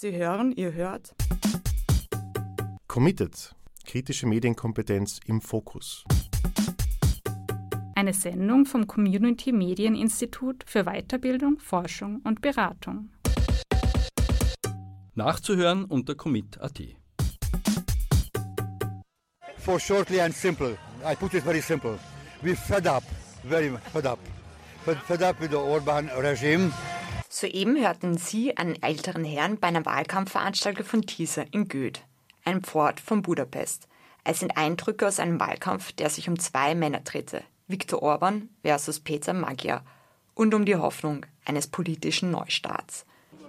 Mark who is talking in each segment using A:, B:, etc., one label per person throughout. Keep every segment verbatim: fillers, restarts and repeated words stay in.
A: Sie hören, ihr hört
B: Committed. Kritische Medienkompetenz im Fokus.
C: Eine Sendung vom Community Medieninstitut für Weiterbildung, Forschung und Beratung.
D: Nachzuhören unter commit punkt at.
E: For shortly and simple, I put it very simple. We're fed up, very fed up. Fed, fed up with the Orban regime.
F: Soeben hörten Sie einen älteren Herrn bei einer Wahlkampfveranstaltung von Tisza in Göd, einem Vorort von Budapest. Es sind Eindrücke aus einem Wahlkampf, der sich um zwei Männer drehte, Viktor Orban versus Peter Magyar, und um die Hoffnung eines politischen Neustarts.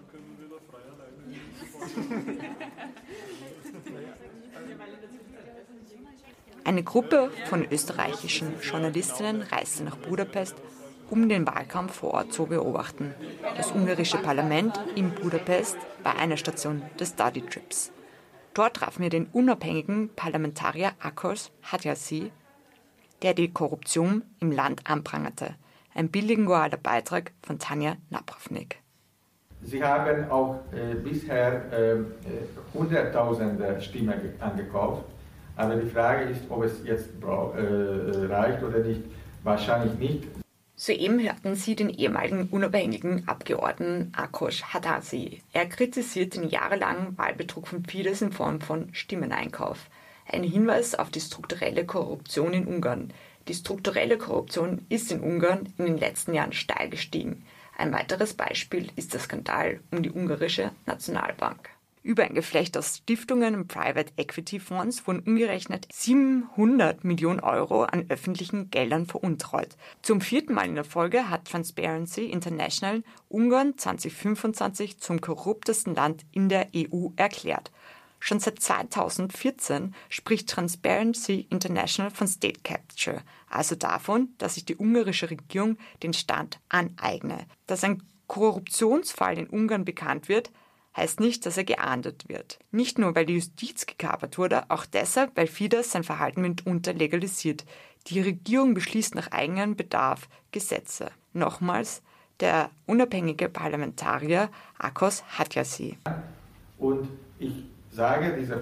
F: Eine Gruppe von österreichischen Journalistinnen reiste nach Budapest, um den Wahlkampf vor Ort zu beobachten. Das ungarische Parlament in Budapest war eine Station des Study Trips. Dort trafen wir den unabhängigen Parlamentarier Ákos Hathási, der die Korruption im Land anprangerte. Ein bilingualer Beitrag von Tanja Napravnik.
G: Sie haben auch äh, bisher äh, hunderttausende Stimmen angekauft, aber die Frage ist, ob es jetzt äh, reicht oder nicht. Wahrscheinlich nicht.
F: Soeben hörten Sie den ehemaligen unabhängigen Abgeordneten Ákos Hathási. Er kritisiert den jahrelangen Wahlbetrug von Fidesz in Form von Stimmeneinkauf. Ein Hinweis auf die strukturelle Korruption in Ungarn. Die strukturelle Korruption ist in Ungarn in den letzten Jahren steil gestiegen. Ein weiteres Beispiel ist der Skandal um die ungarische Nationalbank. Über ein Geflecht aus Stiftungen und Private Equity Fonds wurden umgerechnet siebenhundert Millionen Euro an öffentlichen Geldern veruntreut. Zum vierten Mal in der Folge hat Transparency International Ungarn zwanzig fünfundzwanzig zum korruptesten Land in der E U erklärt. Schon seit zweitausendvierzehn spricht Transparency International von State Capture, also davon, dass sich die ungarische Regierung den Staat aneigne. Dass ein Korruptionsfall in Ungarn bekannt wird, heißt nicht, dass er geahndet wird. Nicht nur, weil die Justiz gekapert wurde, auch deshalb, weil Fidesz sein Verhalten mitunter legalisiert. Die Regierung beschließt nach eigenem Bedarf Gesetze. Nochmals der unabhängige Parlamentarier Ákos Hathási.
G: Und ich sage, diese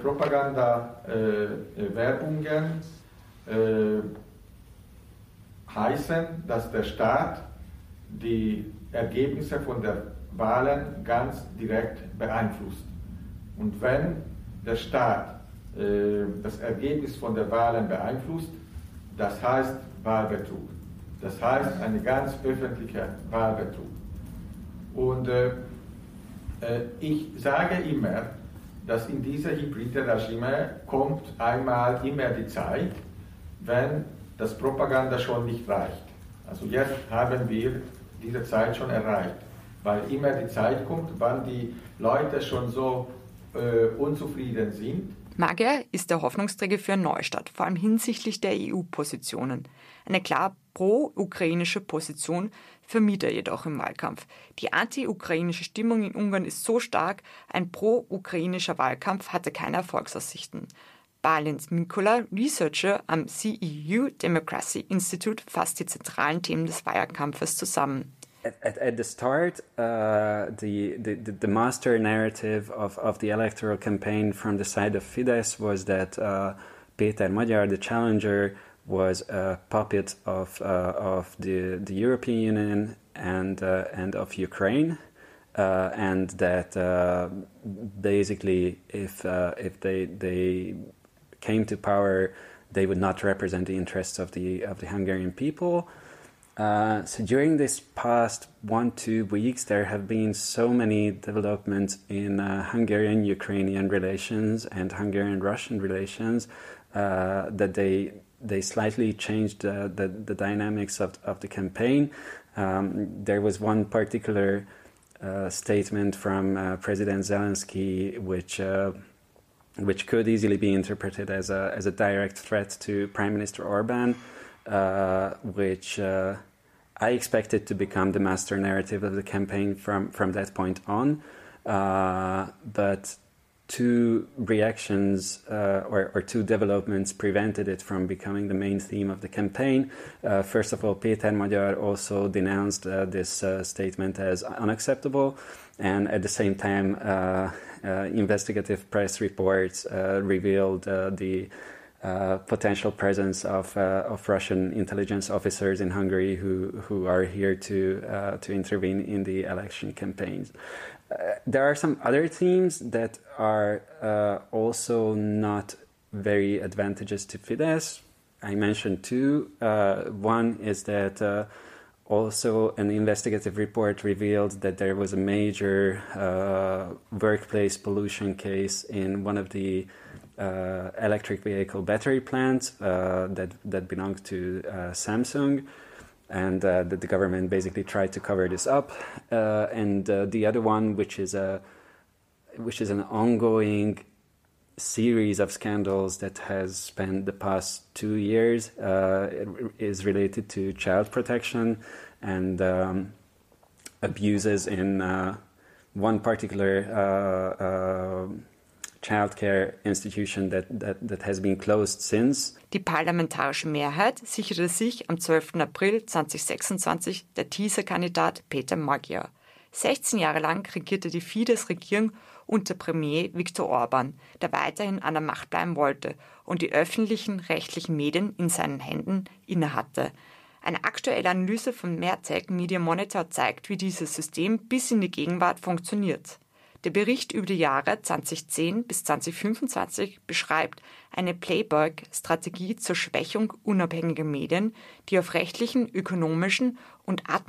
G: Propaganda-Werbungen äh, äh, heißen, dass der Staat die Ergebnisse von der Wahlen ganz direkt beeinflusst. Und wenn der Staat äh, das Ergebnis von der Wahlen beeinflusst, das heißt Wahlbetrug. Das heißt eine ganz öffentliche Wahlbetrug. Und äh, äh, ich sage immer, dass in dieser hybride Regime kommt einmal immer die Zeit, wenn das Propaganda schon nicht reicht. Also jetzt haben wir diese Zeit schon erreicht. Weil immer die Zeit kommt, wann die Leute schon so äh, unzufrieden sind.
F: Magyar ist der Hoffnungsträger für einen Neustart, vor allem hinsichtlich der E U-Positionen. Eine klar pro-ukrainische Position vermied er jedoch im Wahlkampf. Die anti-ukrainische Stimmung in Ungarn ist so stark, ein pro-ukrainischer Wahlkampf hatte keine Erfolgsaussichten. Balint Mikula, Researcher am C E U Democracy Institute, fasst die zentralen Themen des Wahlkampfes zusammen.
H: At, at, at the start, uh, the, the, the master narrative of, of the electoral campaign from the side of Fidesz was that uh, Péter Magyar, the challenger, was a puppet of, uh, of the, the European Union and, uh, and of Ukraine, uh, and that uh, basically if, uh, if they, they came to power, they would not represent the interests of the, of the Hungarian people. Uh, so during this past one, two weeks, there have been so many developments in uh, Hungarian-Ukrainian relations and Hungarian-Russian relations uh, that they they slightly changed uh, the, the dynamics of, of the campaign. Um, there was one particular uh, statement from uh, President Zelensky which uh, which could easily be interpreted as a, as a direct threat to Prime Minister Orban, uh, which uh, I expected to become the master narrative of the campaign from, from that point on. Uh, but two reactions uh, or, or two developments prevented it from becoming the main theme of the campaign. Uh, first of all, Péter Magyar also denounced uh, this uh, statement as unacceptable, and at the same time, uh, uh, investigative press reports uh, revealed uh, the uh, potential presence of uh, of Russian intelligence officers in Hungary who who are here to uh, to intervene in the election campaigns. Uh, there are some other themes that are uh, also not very advantageous to Fidesz. I mentioned two. Uh, one is that uh, also an investigative report revealed that there was a major uh, workplace pollution case in one of the uh, electric vehicle battery plants uh, that, that belonged to uh, Samsung. And uh, that the government basically tried to cover this up. Uh, and uh, the other one, which is a, which is an ongoing series of scandals that has spanned the past two years, uh, is related to child protection and um, abuses in uh, one particular uh, uh, childcare institution that, that, that has been closed since.
F: Die parlamentarische Mehrheit sicherte sich am zwölften April zweitausendsechsundzwanzig der Teaser-Kandidat Péter Magyar. sechzehn Jahre lang regierte die Fidesz-Regierung unter Premier Viktor Orbán, der weiterhin an der Macht bleiben wollte und die öffentlichen rechtlichen Medien in seinen Händen innehatte. Eine aktuelle Analyse von Mertec Media Monitor zeigt, wie dieses System bis in die Gegenwart funktioniert. Der Bericht über die Jahre zweitausendzehn bis zweitausendfünfundzwanzig beschreibt eine Playboy-Strategie zur Schwächung unabhängiger Medien, die auf rechtlichen, ökonomischen und